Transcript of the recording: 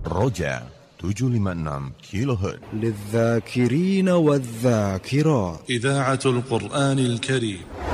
رجاء 756 كيلو هرتز للذاكرين والذاكرات. إذاعة القرآن الكريم.